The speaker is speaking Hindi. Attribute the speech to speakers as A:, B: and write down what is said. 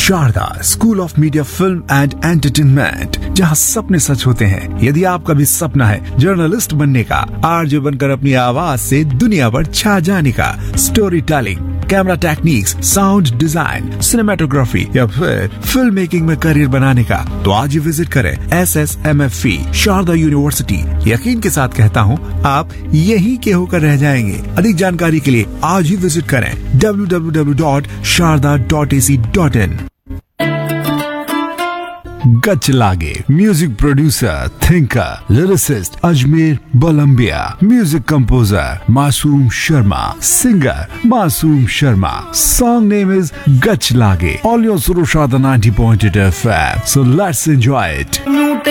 A: Sharda school of media film and entertainment, जहां सपने सच होते हैं। यदि आपका भी सपना है जर्नलिस्ट बनने का, आरजे बनकर अपनी आवाज से दुनिया पर छा जाने का, story telling, camera techniques, sound design, cinematography या फिर फिल्म मेकिंग में करियर बनाने का, तो आज ही विजिट करें SSMFE शारदा यूनिवर्सिटी। यकीन के साथ कहता हूँ, आप यहीं के होकर रह जाएंगे। अधिक जानकारी के लिए आज ही विजिट करें www.sharda.ac.in। गच लागे music producer, thinker, lyricist Ajmer बलम्बिया, music composer Masoom Sharma, singer Masoom Sharma. Song name is गच लागे। All your सुरो Sharda 90.8 FM. So let's enjoy it.